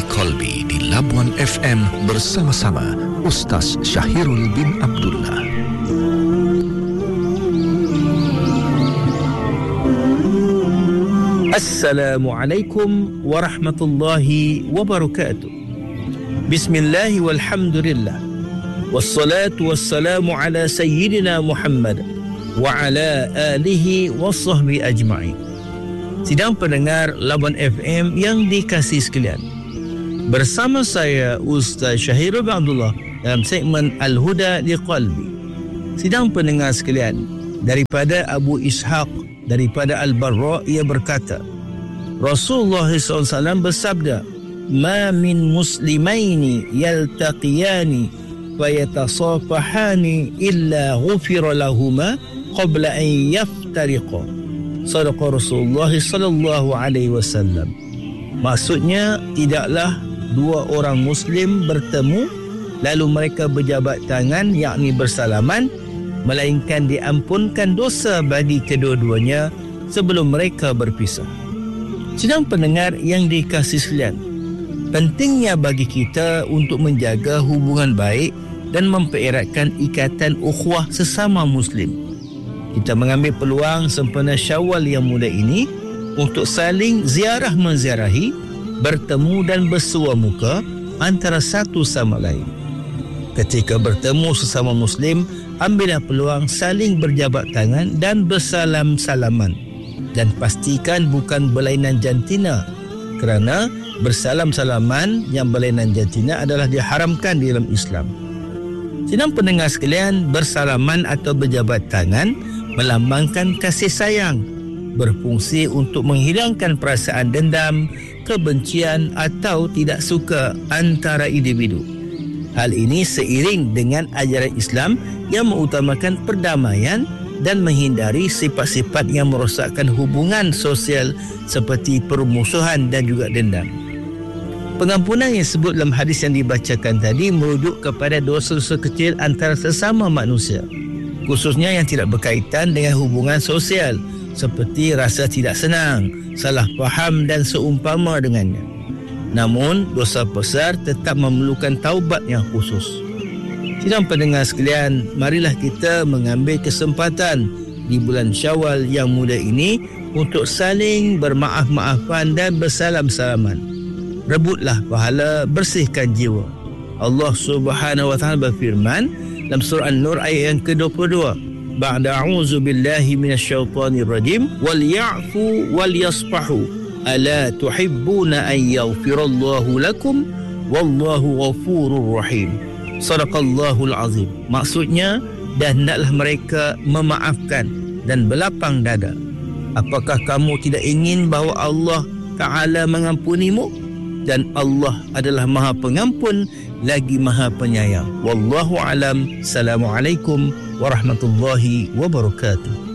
Kolbi di Labuan FM bersama-sama Ustaz Syahirul bin Abdullah. Assalamualaikum warahmatullahi wabarakatuh. Bismillah walhamdulillah. Wassalatu wassalamu ala sayyidina Muhammad wa ala alihi wa sahbihi ajma'in. Sidang pendengar Labuan FM yang dikasihi sekalian, bersama saya Ustaz Syahirul bin Abdullah dalam segmen Al-Huda li Qalbi. Sidang pendengar sekalian, daripada Abu Ishaq daripada Al-Barra, ia berkata, Rasulullah SAW bersabda, "Ma min muslimaini yaltaqiyani wa yatasafahani illa ghufira lahuma qabla an yaftariqa." Sadaqa Rasulullah sallallahu alaihi wasallam. Maksudnya, tidaklah dua orang muslim bertemu lalu mereka berjabat tangan, yakni bersalaman, melainkan diampunkan dosa bagi kedua-duanya sebelum mereka berpisah. Sidang pendengar yang dikasihi sekalian, pentingnya bagi kita untuk menjaga hubungan baik dan mempereratkan ikatan ukhuwah sesama muslim. Kita mengambil peluang sempena Syawal yang mulia ini untuk saling ziarah menziarahi, bertemu dan bersua muka antara satu sama lain. Ketika bertemu sesama muslim, ambillah peluang saling berjabat tangan dan bersalam-salaman, dan pastikan bukan berlainan jantina, kerana bersalam-salaman yang berlainan jantina adalah diharamkan di dalam Islam. Sidang pendengar sekalian, bersalaman atau berjabat tangan melambangkan kasih sayang, berfungsi untuk menghilangkan perasaan dendam, kebencian atau tidak suka antara individu. Hal ini seiring dengan ajaran Islam yang mengutamakan perdamaian dan menghindari sifat-sifat yang merosakkan hubungan sosial seperti permusuhan dan juga dendam. Pengampunan yang disebut dalam hadis yang dibacakan tadi merujuk kepada dosa-dosa kecil antara sesama manusia, khususnya yang tidak berkaitan dengan hubungan sosial seperti rasa tidak senang, salah faham dan seumpama dengannya. Namun, dosa besar tetap memerlukan taubat yang khusus. Sidang pendengar sekalian, marilah kita mengambil kesempatan di bulan Syawal yang mulia ini untuk saling bermaaf-maafan dan bersalam-salaman. Rebutlah pahala, bersihkan jiwa. Allah Subhanahu wa taala berfirman dalam surah An-Nur ayat yang ke-22, "Ba'da a'udzu billahi minasyaitonir rajim, wal ya'fu wal yasfahu. Ala tuhibbuna an yaghfirallahu lakum wallahu ghafurur rahim." Sadaqallahul azim. Maksudnya, dan hendaklah mereka memaafkan dan berlapang dada. Apakah kamu tidak ingin bahawa Allah Ta'ala mengampunimu? Dan Allah adalah Maha Pengampun lagi Maha Penyayang. Wallahu alam. Assalamualaikum warahmatullahi wabarakatuh.